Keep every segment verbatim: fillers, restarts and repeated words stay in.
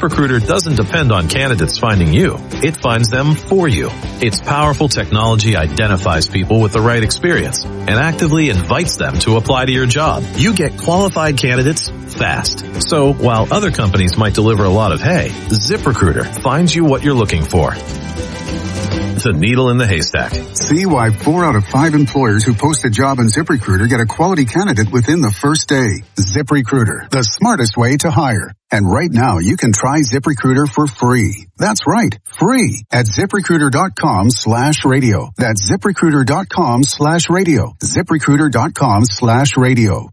ZipRecruiter doesn't depend on candidates finding you. It finds them for you. Its powerful technology identifies people with the right experience and actively invites them to apply to your job. You get qualified candidates fast. So while other companies might deliver a lot of hay, ZipRecruiter finds you what you're looking for. The needle in the haystack. See why four out of five employers who post a job on ZipRecruiter get a quality candidate within the first day. ZipRecruiter, the smartest way to hire. And right now, you can try ZipRecruiter for free. That's right, free at ZipRecruiter.com slash radio. That's ZipRecruiter.com slash radio. ZipRecruiter.com slash radio.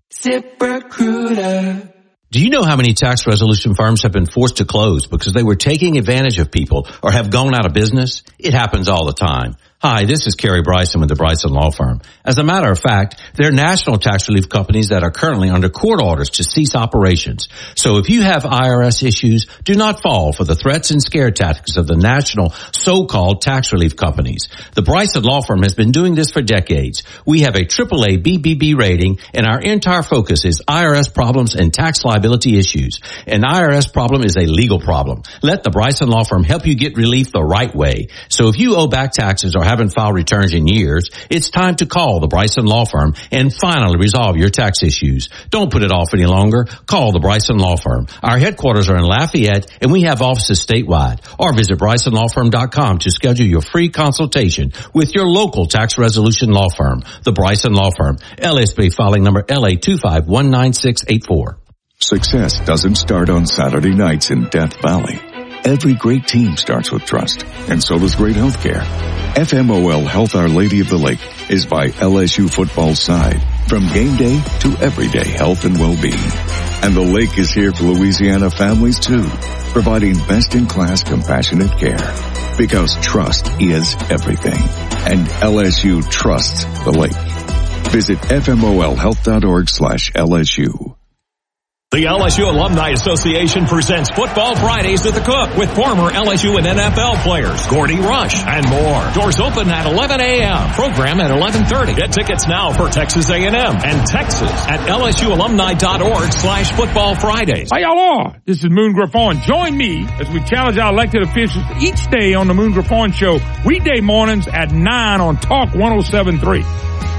ZipRecruiter. Do you know how many tax resolution firms have been forced to close because they were taking advantage of people or have gone out of business? It happens all the time. Hi, this is Kerry Bryson with the Bryson Law Firm. As a matter of fact, there are national tax relief companies that are currently under court orders to cease operations. So if you have I R S issues, do not fall for the threats and scare tactics of the national so-called tax relief companies. The Bryson Law Firm has been doing this for decades. We have a triple A B B B rating, and our entire focus is I R S problems and tax liability issues. An I R S problem is a legal problem. Let the Bryson Law Firm help you get relief the right way. So if you owe back taxes or haven't filed returns in years, it's time to call the Bryson Law Firm and finally resolve your tax issues. Don't put it off any longer. Call the Bryson Law Firm. Our headquarters are in Lafayette, and we have offices statewide. Or visit Bryson Law Firm dot com to schedule your free consultation with your local tax resolution law firm. The Bryson Law Firm. L S B filing number L A two five one nine six eight four. Success doesn't start on Saturday nights in Death Valley. Every great team starts with trust, and so does great healthcare. F M O L Health Our Lady of the Lake is by L S U football's side, from game day to everyday health and well-being. And the lake is here for Louisiana families too, providing best-in-class compassionate care. Because trust is everything, and L S U trusts the lake. Visit F M O L health dot org slash L S U. The L S U Alumni Association presents Football Fridays at the Cook with former L S U and N F L players, Gordy Rush, and more. Doors open at eleven a.m. Program at eleven thirty. Get tickets now for Texas A and M and Texas at L S U alumni dot org slash Football Fridays. How y'all are? This is Moon Griffon. Join me as we challenge our elected officials each day on the Moon Griffon Show, weekday mornings at nine on Talk one oh seven point three.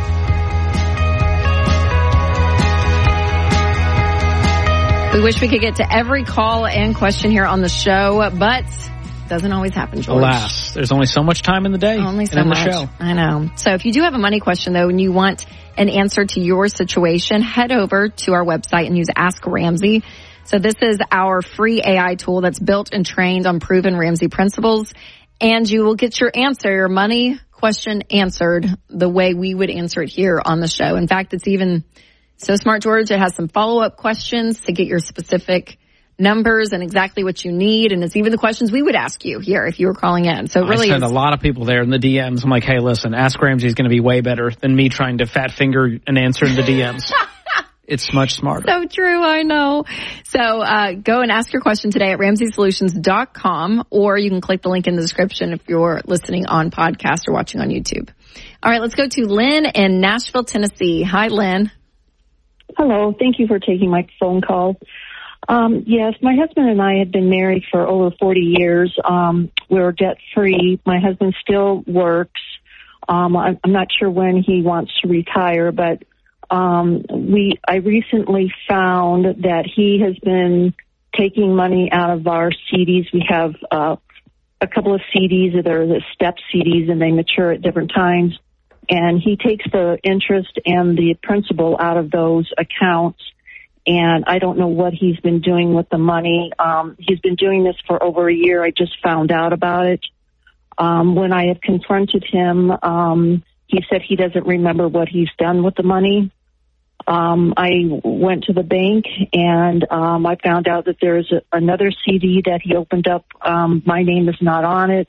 We wish we could get to every call and question here on the show, but it doesn't always happen, George. Alas, there's only so much time in the day. Only so and in much. The show. I know. So if you do have a money question, though, and you want an answer to your situation, head over to our website and use Ask Ramsey. So this is our free A I tool that's built and trained on proven Ramsey principles, and you will get your answer, your money question answered the way we would answer it here on the show. In fact, it's even so smart, George. It has some follow-up questions to get your specific numbers and exactly what you need. And it's even the questions we would ask you here if you were calling in. So it really I send is. a lot of people there in the D Ms. I'm like, hey, listen, Ask Ramsey is going to be way better than me trying to fat finger an answer in the D Ms. It's much smarter. So true, I know. So uh go and ask your question today at ramsey solutions dot com, or you can click the link in the description if you're listening on podcast or watching on YouTube. All right, let's go to Lynn in Nashville, Tennessee. Hi, Lynn. Hello. Thank you for taking my phone call. Um, yes, my husband and I have been married for over forty years. Um, we're debt-free. My husband still works. Um, I'm, I'm not sure when he wants to retire, but um, we. I recently found that he has been taking money out of our C Ds. We have uh, a couple of C Ds that are the step C Ds, and they mature at different times. And he takes the interest and the principal out of those accounts. And I don't know what he's been doing with the money. Um, he's been doing this for over a year. I just found out about it. Um, when I have confronted him, um, he said he doesn't remember what he's done with the money. Um, I went to the bank and um, I found out that there's a, another C D that he opened up. Um, my name is not on it.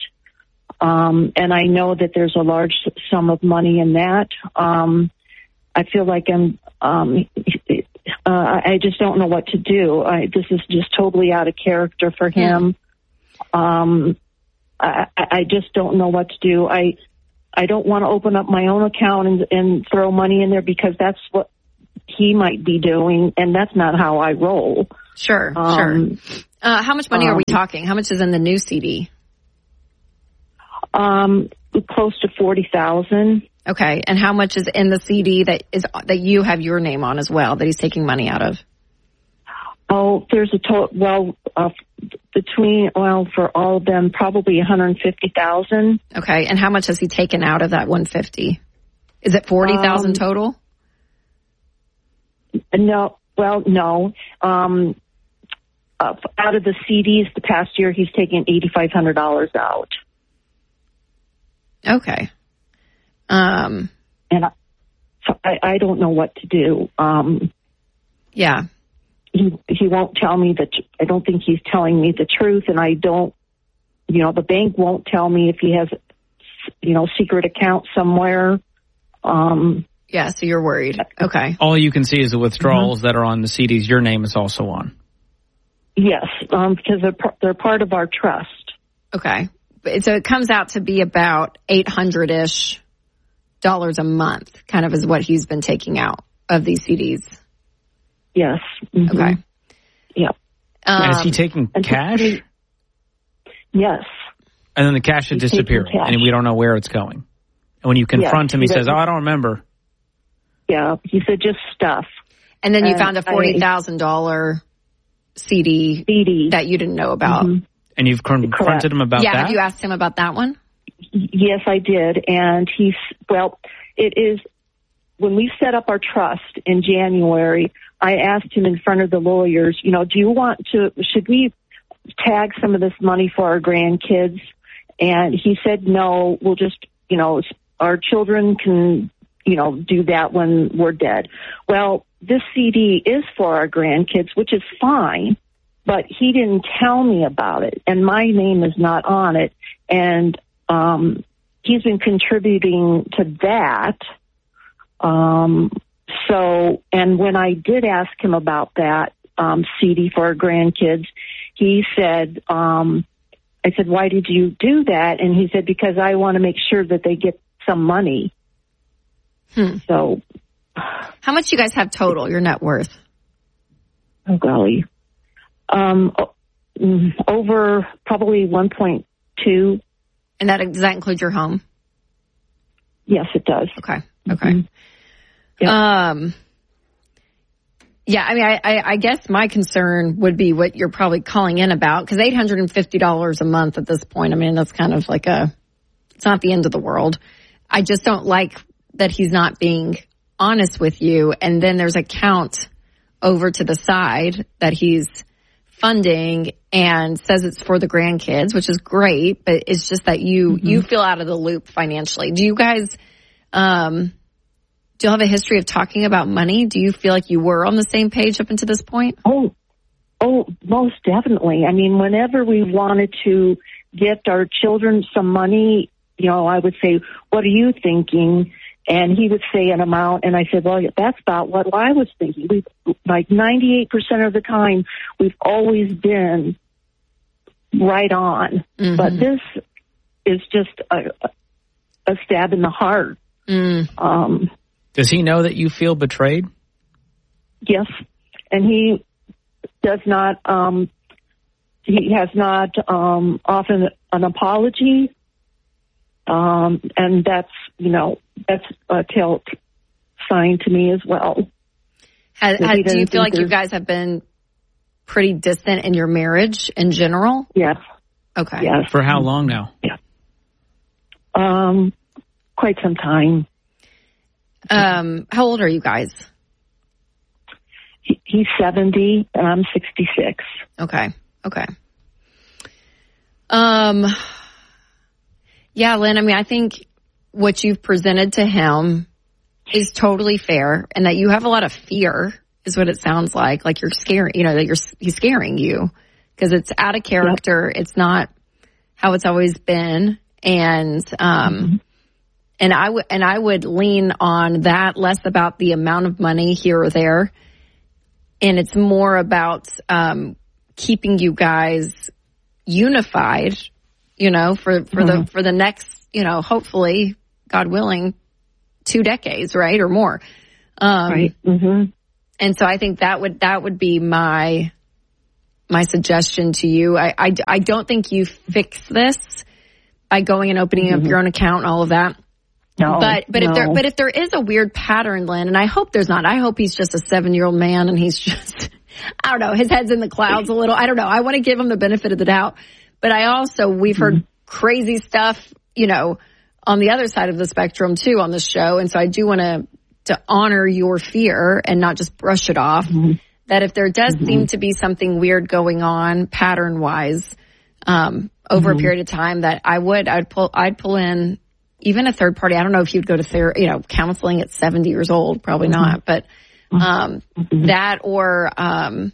Um, and I know that there's a large sum of money in that. Um, I feel like I'm, um, uh, I just don't know what to do. I, this is just totally out of character for him. Um, I, I just don't know what to do. I, I don't want to open up my own account and, and throw money in there because that's what he might be doing, and that's not how I roll. Sure, Um, sure. Uh, how much money um, are we talking? How much is in the new C D? Um, close to forty thousand. Okay, and how much is in the C D that is that you have your name on as well, that he's taking money out of? Oh, there's a total, well, uh, between, well, for all of them, probably one hundred fifty thousand. Okay, and how much has he taken out of that one hundred fifty? Is it forty thousand Um, total? No, well, no. Um, uh, out of the C Ds the past year, he's taken eight thousand five hundred dollars out. Okay. Um, and I, so I, I don't know what to do. Um, yeah. He, he won't tell me that. I don't think he's telling me the truth, and I don't, you know, the bank won't tell me if he has, you know, secret account somewhere. Um, yeah, so you're worried. Okay. All you can see is the withdrawals mm-hmm. that are on the C Ds your name is also on. Yes, um, because they're, they're part of our trust. Okay. So it comes out to be about eight hundred-ish dollars a month, kind of is what he's been taking out of these C Ds. Yes. Mm-hmm. Okay. Yeah. Um, and is he Um, taking cash? Yes. And then the cash is He's disappearing, taking cash. and we don't know where it's going. And when you confront Yes, him, he he says, doesn't- "Oh, I don't remember." Yeah. He said just stuff. And then you And found a forty thousand dollars C D C D that you didn't know about. Mhm. And you've confronted Correct. him about yeah, that? have you asked him about that one? Yes, I did. And he's, well, it is, when we set up our trust in January, I asked him in front of the lawyers, you know, do you want to, should we tag some of this money for our grandkids? And he said, no, we'll just, you know, our children can, you know, do that when we're dead. Well, this C D is for our grandkids, which is fine, but he didn't tell me about it, and my name is not on it. And um, he's been contributing to that. Um, so, and when I did ask him about that um, C D for our grandkids, he said, um, I said, why did you do that? And he said, because I want to make sure that they get some money. Hmm. So, how much you guys have total, your net worth? Oh, golly. Um, over probably one point two. And that does that include your home? Yes, it does. Okay. Okay. Mm-hmm. Yep. Um, yeah, I mean, I, I, I guess my concern would be what you're probably calling in about, because eight hundred fifty dollars a month at this point, I mean, that's kind of like a, it's not the end of the world. I just don't like that he's not being honest with you. And then there's a count over to the side that he's funding and says it's for the grandkids, which is great, but it's just that you, mm-hmm. you feel out of the loop financially. Do you guys, um, do you have a history of talking about money? Do you feel like you were on the same page up until this point? Oh, oh, most definitely. I mean, whenever we wanted to gift our children some money, you know, I would say, what are you thinking? And he would say an amount, and I said, well, that's about what I was thinking. We, like ninety-eight percent of the time, we've always been right on. Mm-hmm. But this is just a, a stab in the heart. Mm. Um, Does he know that you feel betrayed? Yes, and he does not, um, he has not um, often an apology. Um, and that's, you know, that's a tell sign to me as well. Has, has, do you feel like you guys have been pretty distant in your marriage in general? Yes. Okay. Yes. For how long now? Yeah. Um, quite some time. Um, how old are you guys? He, he's seventy and I'm sixty-six. Okay. Okay. Um, yeah, Lynn, I mean, I think what you've presented to him is totally fair, and that you have a lot of fear is what it sounds like. Like you're scaring, you know, that you're, he's scaring you because it's out of character. Yep. It's not how it's always been. And, um, mm-hmm. and I would, and I would lean on that, less about the amount of money here or there. And it's more about, um, keeping you guys unified, you know, for, for mm-hmm. the, for the next, you know, hopefully, God willing, two decades, right? Or more. Um, right. Mm-hmm. And so I think that would, that would be my my suggestion to you. I, I, I don't think you fix this by going and opening mm-hmm. up your own account and all of that. No, but but no. if there but if there is a weird pattern, Lynn, and I hope there's not. I hope he's just a seven year old man and he's just I don't know, his head's in the clouds a little. I don't know. I want to give him the benefit of the doubt. But I also we've heard mm-hmm. crazy stuff, you know, on the other side of the spectrum too on this show, and so I do want to to honor your fear and not just brush it off. Mm-hmm. That if there does mm-hmm. seem to be something weird going on pattern wise um, over mm-hmm. a period of time, that I would I'd pull I'd pull in. Even a third party. I don't know if you'd go to therapy, you know, counseling at seventy years old, probably mm-hmm. not, but, um, mm-hmm. that or, um,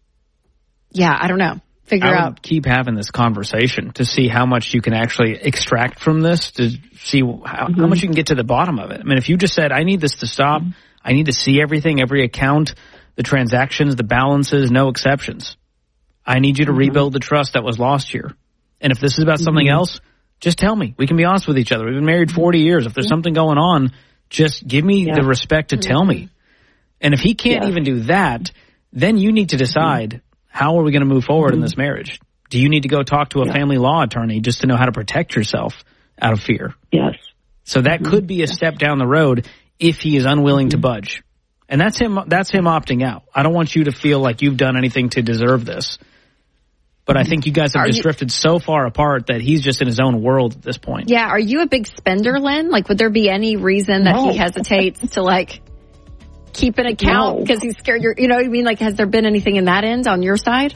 yeah, I don't know. Figure I would out. Keep having this conversation to see how much you can actually extract from this, to see how, mm-hmm. how much you can get to the bottom of it. I mean, if you just said, I need this to stop, mm-hmm. I need to see everything, every account, the transactions, the balances, no exceptions. I need you to mm-hmm. rebuild the trust that was lost here. And if this is about mm-hmm. something else, just tell me. We can be honest with each other. We've been married forty years. If there's something going on, just give me yeah. the respect to tell me. And if he can't yeah. even do that, then you need to decide, how are we going to move forward mm-hmm. in this marriage? Do you need to go talk to a yeah. family law attorney just to know how to protect yourself out of fear? Yes. So that mm-hmm. could be a step down the road if he is unwilling mm-hmm. to budge. And that's him, that's him opting out. I don't want you to feel like you've done anything to deserve this. But I think you guys have are just you, drifted so far apart that he's just in his own world at this point. Yeah. Are you a big spender, Lynn? Like, would there be any reason that no. he hesitates to, like, keep an account because no. he's scared you're, you know what I mean? Like, has there been anything in that end on your side?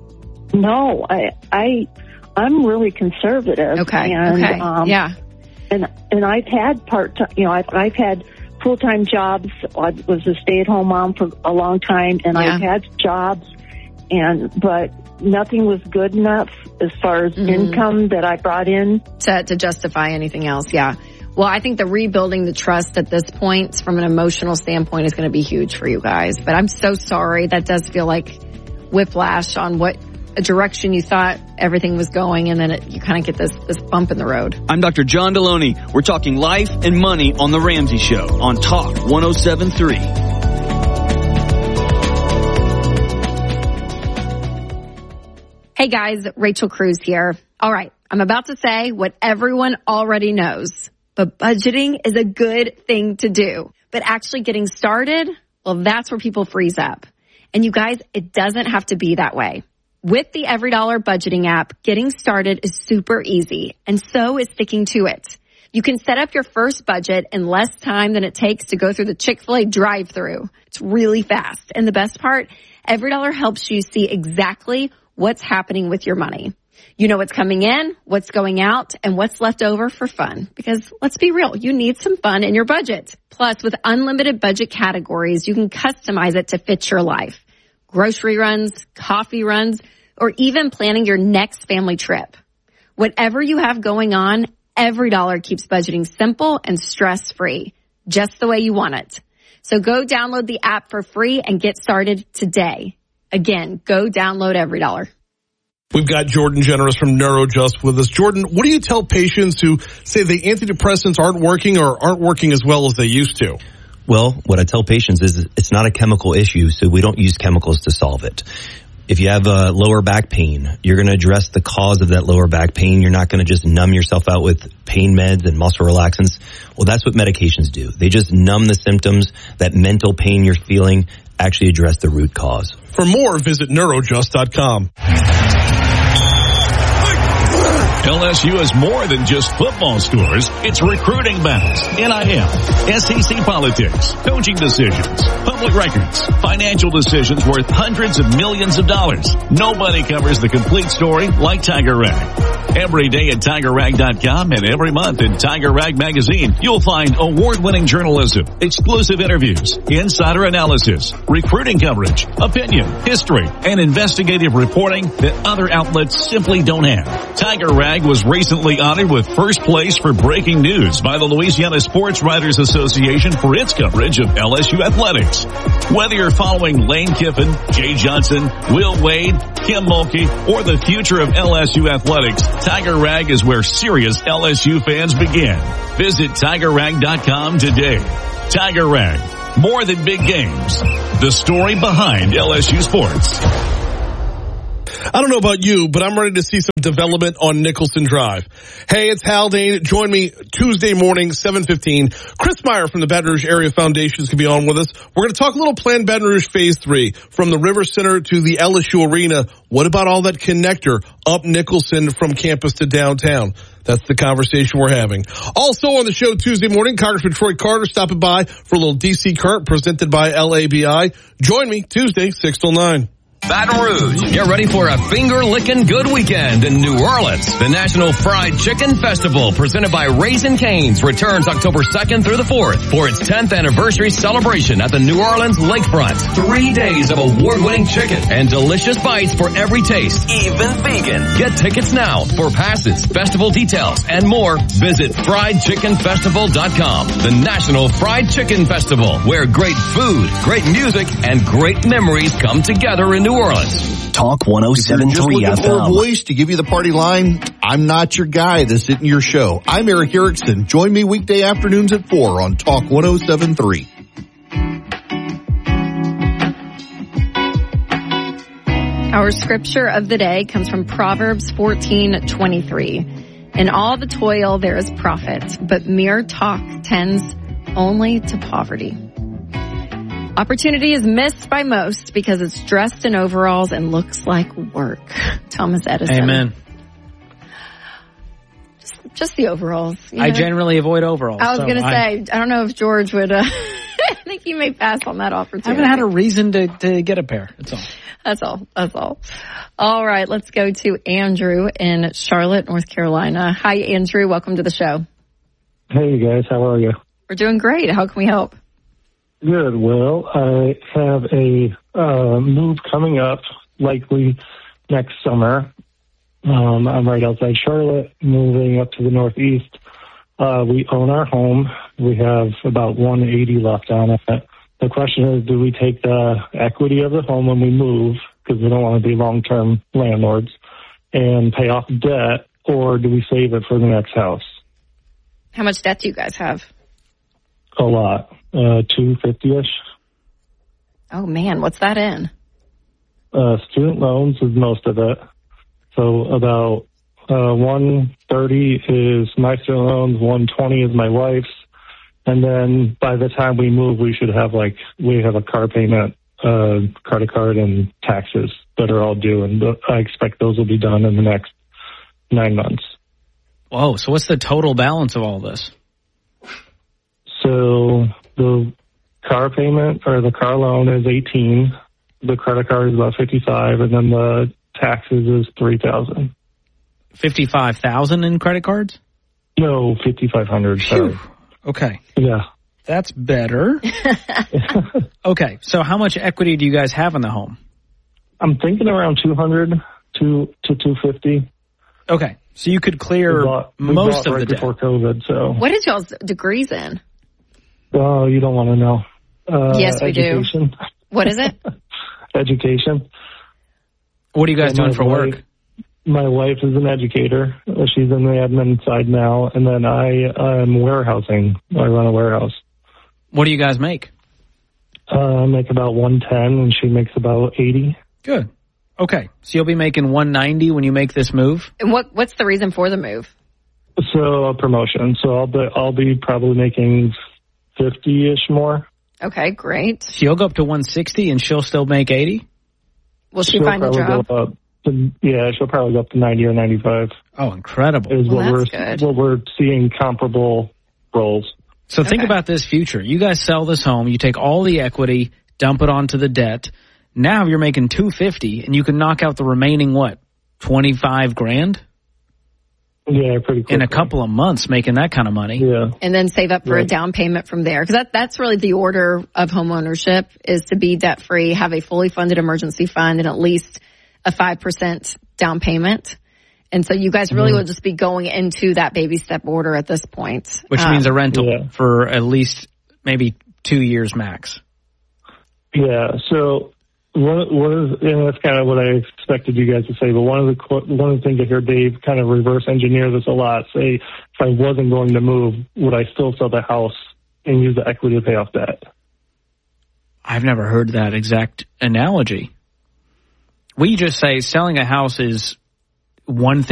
No. I, I, I'm really conservative. Okay. And, okay. Um, yeah. And, and I've had part time, you know, I've, I've had full-time jobs. I was a stay-at-home mom for a long time, and yeah. I've had jobs, and, but, nothing was good enough as far as mm-hmm. income that I brought in. To, to justify anything else, yeah. Well, I think the rebuilding the trust at this point from an emotional standpoint is going to be huge for you guys. But I'm so sorry. That does feel like whiplash on what a direction you thought everything was going, and then it, you kind of get this, this bump in the road. I'm Doctor John Deloney. We're talking life and money on The Ramsey Show on Talk one oh seven point three. Hey guys, Rachel Cruz here. All right, I'm about to say what everyone already knows, but budgeting is a good thing to do. But actually getting started, well, that's where people freeze up. And you guys, it doesn't have to be that way. With the EveryDollar budgeting app, getting started is super easy, and so is sticking to it. You can set up your first budget in less time than it takes to go through the Chick-fil-A drive-thru. It's really fast. And the best part, EveryDollar helps you see exactly what's happening with your money. You know what's coming in, what's going out, and what's left over for fun. Because let's be real, you need some fun in your budget. Plus, with unlimited budget categories, you can customize it to fit your life. Grocery runs, coffee runs, or even planning your next family trip. Whatever you have going on, EveryDollar keeps budgeting simple and stress-free, just the way you want it. So go download the app for free and get started today. Again, go download EveryDollar. We've got Jordan Generous from NeuroJust with us. Jordan, what do you tell patients who say the antidepressants aren't working or aren't working as well as they used to? Well, what I tell patients is it's not a chemical issue, so we don't use chemicals to solve it. If you have uh, lower back pain, you're going to address the cause of that lower back pain. You're not going to just numb yourself out with pain meds and muscle relaxants. Well, that's what medications do. They just numb the symptoms. That mental pain you're feeling, actually address the root cause. For more, visit neurojust dot com. L S U is more than just football scores. It's recruiting battles, N I L, S E C politics, coaching decisions, public records, financial decisions worth hundreds of millions of dollars. Nobody covers the complete story like Tiger Rag. Every day at Tiger Rag dot com and every month in Tiger Rag Magazine, you'll find award-winning journalism, exclusive interviews, insider analysis, recruiting coverage, opinion, history, and investigative reporting that other outlets simply don't have. Tiger Rag was recently honored with first place for breaking news by the Louisiana Sports Writers Association for its coverage of L S U athletics. Whether you're following Lane Kiffin, Jay Johnson, Will Wade, Kim Mulkey, or the future of L S U athletics, Tiger Rag is where serious L S U fans begin. Visit Tiger Rag dot com today. Tiger Rag, more than big games. The story behind L S U sports. I don't know about you, but I'm ready to see some development on Nicholson Drive. Hey, it's Haldane. Join me Tuesday morning, seven fifteen. Chris Meyer from the Baton Rouge Area Foundation is going to be on with us. We're going to talk a little Planned Baton Rouge Phase three, from the River Center to the L S U Arena. What about all that connector up Nicholson from campus to downtown? That's the conversation we're having. Also on the show Tuesday morning, Congressman Troy Carter stopping by for a little D C Current presented by L A B I. Join me Tuesday, six till nine. Baton Rouge, get ready for a finger-licking good weekend in New Orleans. The National Fried Chicken Festival, presented by Raising Cane's, returns October second through the fourth for its tenth anniversary celebration at the New Orleans Lakefront. Three days of award-winning chicken and delicious bites for every taste, even vegan. Get tickets now. For passes, festival details, and more, visit fried chicken festival dot com. The National Fried Chicken Festival, where great food, great music, and great memories come together in New Orleans. Talk one oh seven point three F M. If you're just looking for a voice to give you the party line, I'm not your guy. This isn't your show. I'm Eric Erickson. Join me weekday afternoons at four on Talk one oh seven point three. Our scripture of the day comes from Proverbs fourteen twenty-three. In all the toil there is profit, but mere talk tends only to poverty. Opportunity is missed by most because it's dressed in overalls and looks like work. Thomas Edison. Amen. Just, just the overalls. I know? generally avoid overalls. I was so going to I, say, I don't know if George would, uh, I think he may pass on that opportunity. I haven't had a reason to, to get a pair. That's all. That's all. That's all. All right. Let's go to Andrew in Charlotte, North Carolina. Hi, Andrew. Welcome to the show. Hey, guys. How are you? We're doing great. How can we help? Good. Well, I have a uh, move coming up, likely next summer. Um, I'm right outside Charlotte, moving up to the northeast. Uh, we own our home. We have about one eighty left on it. The question is, do we take the equity of the home when we move, because we don't want to be long-term landlords, and pay off debt, or do we save it for the next house? How much debt do you guys have? A lot. Uh, two fifty-ish. Oh, man. What's that in? Uh, student loans is most of it. So about uh, one thirty is my student loans, one twenty is my wife's. And then by the time we move, we should have like, we have a car payment, uh, credit card and taxes that are all due. And I expect those will be done in the next nine months. Whoa. So what's the total balance of all this? So the car payment or the car loan is eighteen. The credit card is about fifty-five, and then the taxes is three thousand. Fifty-five thousand in credit cards? No, fifty-five hundred. Sorry. Okay. Yeah, that's better. Okay, so how much equity do you guys have in the home? I'm thinking around two hundred to to two fifty. Okay, so you could clear we bought, we most of right the debt before COVID. So what is y'all's degrees in? Oh, you don't want to know. Uh, yes, we education. do. What is it? Education. What are you guys so doing for wife, work? My wife is an educator. She's in the admin side now, and then I am warehousing. I run a warehouse. What do you guys make? Uh, I make about one ten, and she makes about eighty. Good. Okay, so you'll be making one ninety when you make this move. And what what's the reason for the move? So a promotion. So I'll be I'll be probably making fifty-ish more. Okay, great. So you'll go up to one sixty and she'll still make eighty? Will she she'll find a job? Go up to, yeah, she'll probably go up to ninety or ninety-five. Oh, incredible. Is well, what we're good. what we're seeing comparable roles. So think okay. about this future. You guys sell this home, you take all the equity, dump it onto the debt. Now you're making two fifty and you can knock out the remaining what? twenty-five grand? Yeah, pretty quickly. In a couple of months, making that kind of money. Yeah. And then save up for right. a down payment from there. Because that, that's really the order of home ownership, is to be debt-free, have a fully funded emergency fund, and at least a five percent down payment. And so you guys really mm. will just be going into that baby step order at this point. Which um, means a rental yeah. for at least maybe two years max. Yeah, so one, one of the, and that's kind of what I expected you guys to say, but one of the one of the things I hear Dave kind of reverse engineer this a lot, say, if I wasn't going to move, would I still sell the house and use the equity to pay off debt? I've never heard that exact analogy. we just say selling a house is one thing